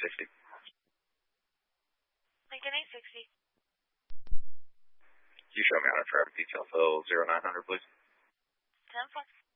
860. Lincoln 860. You show me on a traffic detail, so 0900, please. 10-4.